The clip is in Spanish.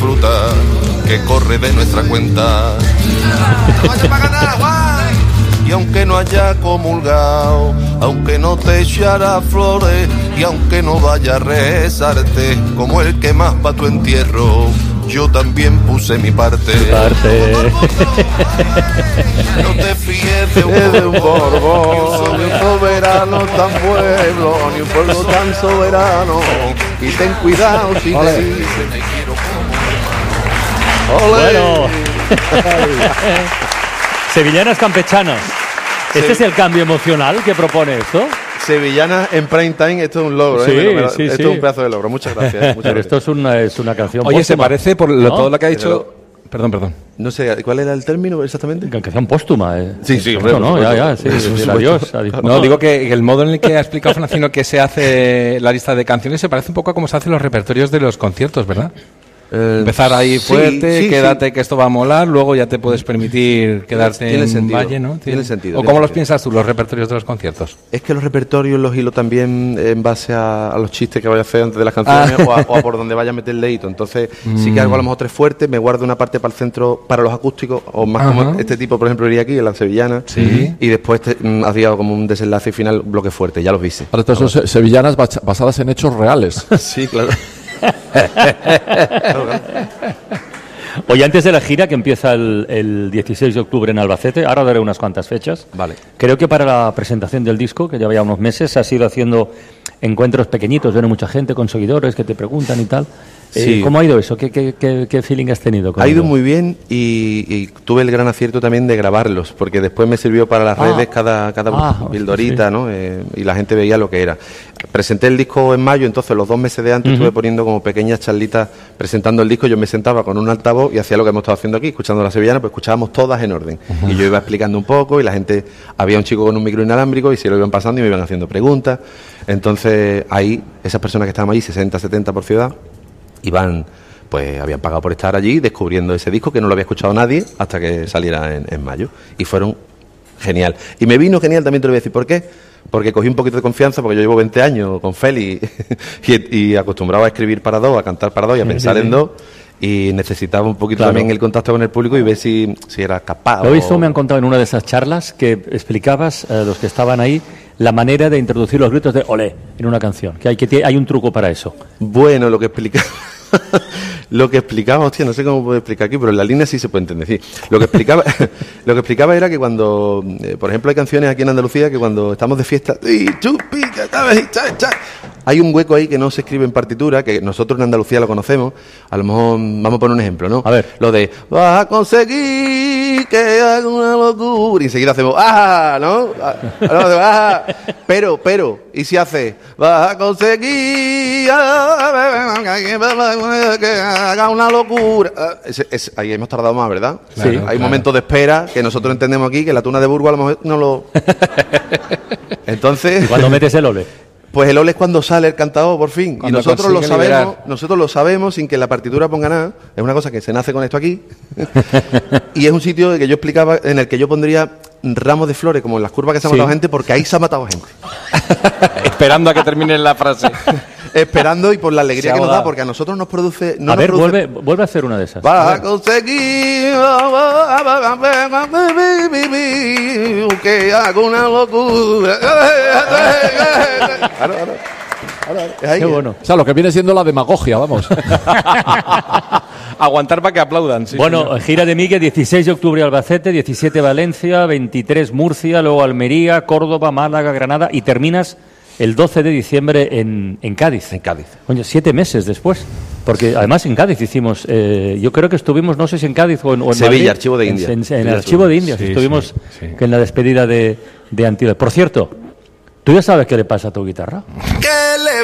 fruta que corre de nuestra cuenta. ¡Vaya para ganar, Juan! Y aunque no haya comulgado, aunque no te echara flores, y aunque no vaya a rezarte como el que más pa' tu entierro, yo también puse mi parte. No te fíes de un borbón, ni un soberano tan pueblo, ni un pueblo tan soberano. Y ten cuidado si te dicen te quiero como... Bueno. Sevillanas campechanas. ¿Este es el cambio emocional que propone esto? Sevillanas en prime time, esto es un logro, sí, esto es un pedazo de logro. Muchas gracias. Pero esto es una canción. Oye, póstuma, se parece por ¿no? todo lo que ha dicho. Perdón. No sé, ¿cuál era el término exactamente? Canción póstuma. Sí, hombre, no, ya, sí. Adiós. No, digo que el modo en el que ha explicado Francino que se hace la lista de canciones se parece un poco a cómo se hacen los repertorios de los conciertos, ¿verdad? Empezar ahí fuerte, quédate que esto va a molar, luego ya te puedes permitir quedarte en valle, ¿no? Tiene sentido. ¿O cómo los piensas tú, los repertorios de los conciertos? Es que los repertorios los hilo también en base a los chistes que vaya a hacer antes de las canciones o a por donde vaya a meter el dedito. Entonces, sí que hago a lo mejor tres fuertes, me guardo una parte para el centro, para los acústicos, o más como este tipo, por ejemplo, iría aquí, en la sevillana, y después hacía como un desenlace final, bloque fuerte, ya los viste. Ahora, todas son sevillanas basadas en hechos reales. Sí, claro. Oye, antes de la gira que empieza el 16 de octubre en Albacete, ahora daré unas cuantas fechas. Vale. Creo que para la presentación del disco, que lleva ya unos meses, has ido haciendo encuentros pequeñitos, viene mucha gente con seguidores que te preguntan y tal. Sí. ¿Cómo ha ido eso? ¿Qué feeling has tenido? Ha ido muy bien y tuve el gran acierto también de grabarlos, porque después me sirvió para las redes cada pildorita, sí. ¿no? Y la gente veía lo que era. Presenté el disco en mayo, entonces los 2 meses de antes estuve poniendo como pequeñas charlitas presentando el disco. Yo me sentaba con un altavoz y hacía lo que hemos estado haciendo aquí, escuchando la sevillana, pues escuchábamos todas en orden. Y yo iba explicando un poco y la gente, había un chico con un micro inalámbrico y se lo iban pasando y me iban haciendo preguntas. Entonces ahí, esas personas que estaban allí, 60, 70 por ciudad, pues habían pagado por estar allí descubriendo ese disco que no lo había escuchado nadie hasta que saliera en mayo. Y fueron genial. Y me vino genial, también te lo voy a decir por qué. Porque cogí un poquito de confianza, porque yo llevo 20 años con Feli y acostumbrado a escribir para dos, a cantar para dos y a pensar en dos. Y necesitaba un poquito también el contacto con el público y ver si era capaz. Hoy me han contado en una de esas charlas que explicabas, los que estaban ahí, la manera de introducir los gritos de olé en una canción, que hay un truco para eso. Bueno, lo que explicaba, hostia, no sé cómo puedo explicar aquí, pero en la línea sí se puede entender, sí. Lo que explicaba era que cuando, por ejemplo, hay canciones aquí en Andalucía que cuando estamos de fiesta, hay un hueco ahí que no se escribe en partitura, que nosotros en Andalucía lo conocemos. A lo mejor vamos a poner un ejemplo, ¿no? A ver. Lo de vas a conseguir que haga una locura y enseguida hacemos ¿no? Pero y si hace vas a conseguir que haga una locura, ahí hemos tardado más, ¿verdad? Sí, hay claro. Momentos de espera que nosotros entendemos aquí, que la tuna de Burgos a lo mejor no lo... Entonces... ¿Y cuando metes el ole? Pues el ole es cuando sale el cantador, por fin. Cuando y nosotros lo sabemos sin que la partitura ponga nada. Es una cosa que se nace con esto aquí. Y es un sitio que yo explicaba en el que yo pondría ramos de flores, como en las curvas que se ha matado gente, porque ahí se ha matado gente. Esperando a que termine la frase. Esperando y por la alegría que nos da, porque a nosotros nos produce... No, a ver, vuelve a hacer una de esas. Va a conseguir que haga una locura. Qué bueno. O sea, lo que viene siendo la demagogia, vamos. Aguantar para que aplaudan. Sí, bueno, señor. gira de Miguel, 16 de octubre Albacete, 17 Valencia, 23 Murcia, luego Almería, Córdoba, Málaga, Granada y terminas el 12 de diciembre en Cádiz. En Cádiz. Coño, 7 meses después. Porque además en Cádiz hicimos, yo creo que estuvimos, no sé si en Cádiz o en Sevilla, Madrid, Archivo de Indias. En el Archivo de Indias estuvimos en la despedida de Antilles. Por cierto, ¿tú ya sabes qué le pasa a tu guitarra? ¿Qué